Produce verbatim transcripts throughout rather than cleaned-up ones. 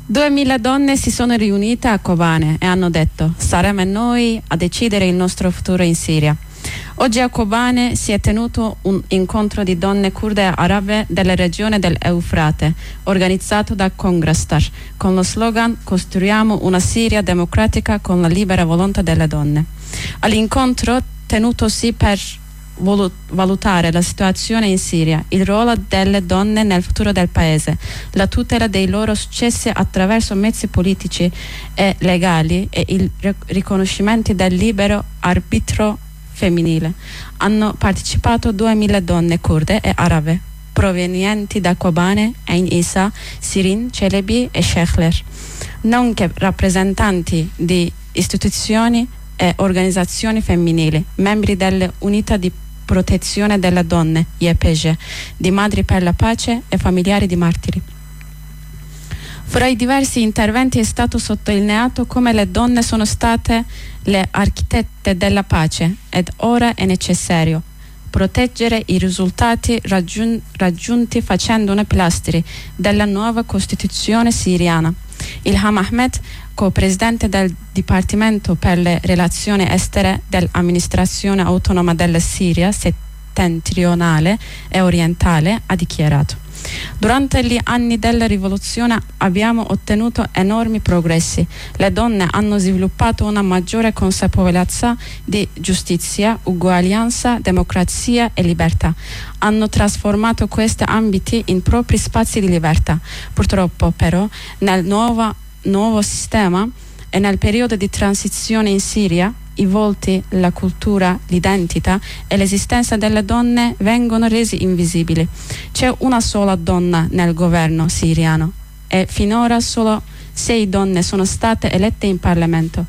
Duemila donne si sono riunite a Kobane e hanno detto: saremo noi a decidere il nostro futuro in Siria. Oggi a Kobane si è tenuto un incontro di donne kurde arabe della regione dell'Eufrate, organizzato da Congresstar, con lo slogan "Costruiamo una Siria democratica con la libera volontà delle donne". All'incontro, tenutosi per valutare la situazione in Siria, il ruolo delle donne nel futuro del paese, la tutela dei loro successi attraverso mezzi politici e legali e il riconoscimento del libero arbitro femminile. Hanno partecipato duemila donne kurde e arabe provenienti da Kobane, Ain Issa, Sirin, Celebi e Shekler, nonché rappresentanti di istituzioni e organizzazioni femminili, membri delle unità di protezione delle donne, Y P G, di Madri per la Pace e familiari di martiri. Fra i diversi interventi è stato sottolineato come le donne sono state le architette della pace ed ora è necessario proteggere i risultati raggiun- raggiunti facendone pilastri della nuova Costituzione siriana. Ilham Ahmed, co-presidente del Dipartimento per le relazioni estere dell'amministrazione autonoma della Siria settentrionale e orientale, ha dichiarato: durante gli anni della rivoluzione abbiamo ottenuto enormi progressi. Le donne hanno sviluppato una maggiore consapevolezza di giustizia, uguaglianza, democrazia e libertà. Hanno trasformato questi ambiti in propri spazi di libertà. Purtroppo, però, nel nuovo, nuovo sistema e nel periodo di transizione in Siria, i volti, la cultura, l'identità e l'esistenza delle donne vengono resi invisibili. C'è una sola donna nel governo siriano e finora solo sei donne sono state elette in Parlamento.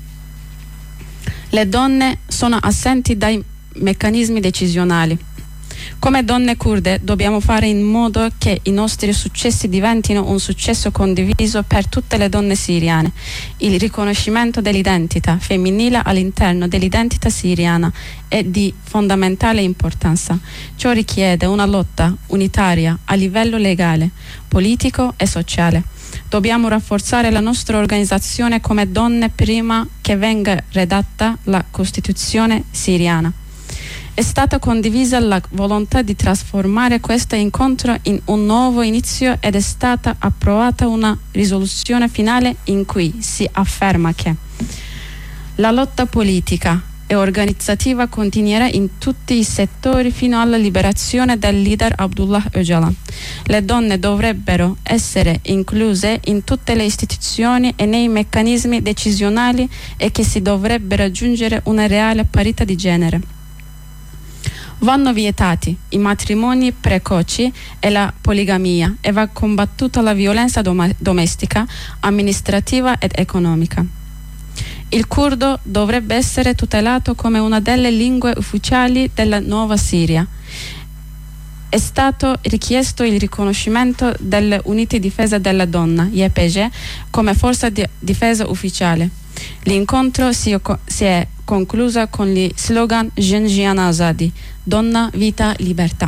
Le donne sono assenti dai meccanismi decisionali. Come donne kurde dobbiamo fare in modo che i nostri successi diventino un successo condiviso per tutte le donne siriane. Il riconoscimento dell'identità femminile all'interno dell'identità siriana è di fondamentale importanza. Ciò richiede una lotta unitaria a livello legale, politico e sociale. Dobbiamo rafforzare la nostra organizzazione come donne prima che venga redatta la Costituzione siriana. È stata condivisa la volontà di trasformare questo incontro in un nuovo inizio ed è stata approvata una risoluzione finale in cui si afferma che la lotta politica e organizzativa continuerà in tutti i settori fino alla liberazione del leader Abdullah Öcalan. Le donne dovrebbero essere incluse in tutte le istituzioni e nei meccanismi decisionali e che si dovrebbe raggiungere una reale parità di genere. Vanno vietati i matrimoni precoci e la poligamia e va combattuta la violenza dom- domestica, amministrativa ed economica. Il curdo dovrebbe essere tutelato come una delle lingue ufficiali della nuova Siria. È stato richiesto il riconoscimento delle unità di difesa della donna, Y P G, come forza di difesa ufficiale. L'incontro si, si è concluso con gli slogan Jen Jian Azadi, donna, vita, libertà.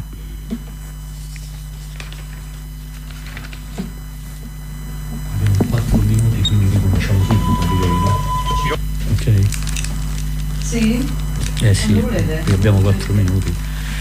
Abbiamo quattro minuti, quindi ricominciamo subito, direi, no? Ok. Sì? Eh sì, abbiamo quattro minuti.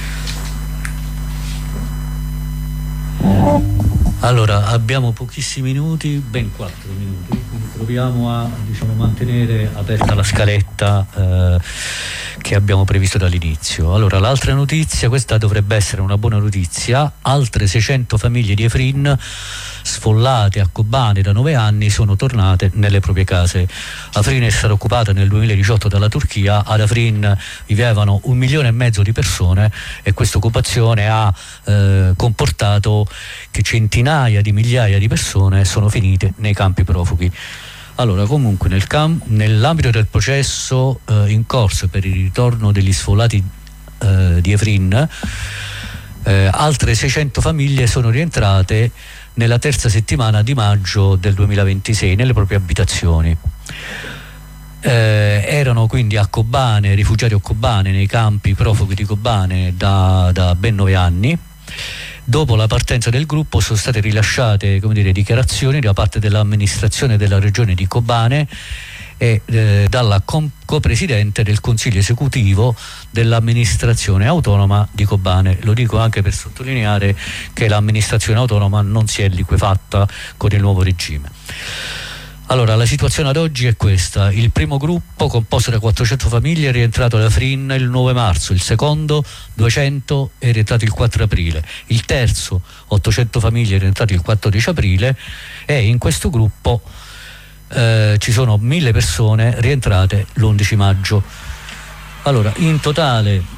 Allora, abbiamo pochissimi minuti, ben quattro minuti, quindi proviamo a, diciamo, mantenere aperta la scaletta eh, che abbiamo previsto dall'inizio. Allora, l'altra notizia, questa dovrebbe essere una buona notizia: altre seicento famiglie di Afrin sfollate a Kobane da nove anni sono tornate nelle proprie case. Afrin è stata occupata nel duemiladiciotto dalla Turchia. Ad Afrin vivevano un milione e mezzo di persone e questa occupazione ha eh, comportato che centinaia di migliaia di persone sono finite nei campi profughi. Allora, comunque nel cam- nell'ambito del processo eh, in corso per il ritorno degli sfollati eh, di Afrin, eh, altre seicento famiglie sono rientrate nella terza settimana di maggio del duemilaventisei nelle proprie abitazioni. Eh, erano quindi a Kobane, rifugiati a Kobane, nei campi profughi di Kobane da, da ben nove anni. Dopo la partenza del gruppo sono state rilasciate, come dire, dichiarazioni da parte dell'amministrazione della regione di Kobane e eh, dalla com- copresidente del consiglio esecutivo dell'amministrazione autonoma di Kobane. Lo dico anche per sottolineare che l'amministrazione autonoma non si è liquefatta con il nuovo regime. Allora, la situazione ad oggi è questa: il primo gruppo, composto da quattrocento famiglie, è rientrato da Afrin il nove marzo, il secondo duecento è rientrato il quattro aprile, il terzo ottocento famiglie è rientrato il quattordici aprile e in questo gruppo eh, ci sono mille persone rientrate l'undici maggio. Allora, in totale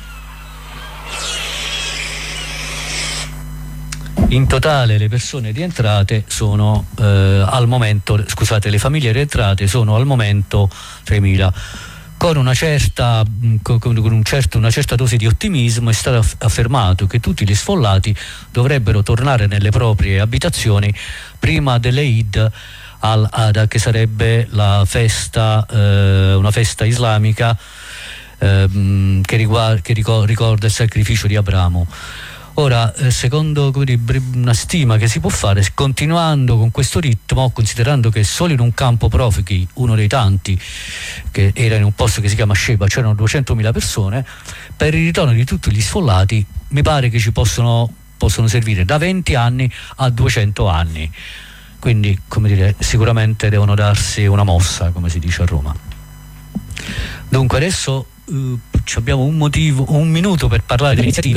In totale le persone rientrate sono eh, al momento, scusate, le famiglie rientrate sono al momento tremila. Con una certa, con un certo, una certa dose di ottimismo è stato affermato che tutti gli sfollati dovrebbero tornare nelle proprie abitazioni prima dell'Eid al-Adha, che sarebbe la festa, eh, una festa islamica eh, che, riguarda, che ricorda il sacrificio di Abramo. Ora, secondo una stima che si può fare, continuando con questo ritmo, considerando che solo in un campo profughi, uno dei tanti che era in un posto che si chiama Sheba, c'erano duecentomila persone, per il ritorno di tutti gli sfollati mi pare che ci possono, possono servire da venti anni a duecento anni. Quindi, come dire, sicuramente devono darsi una mossa, come si dice a Roma. Dunque adesso uh, abbiamo un motivo, un minuto per parlare dell'iniziativa.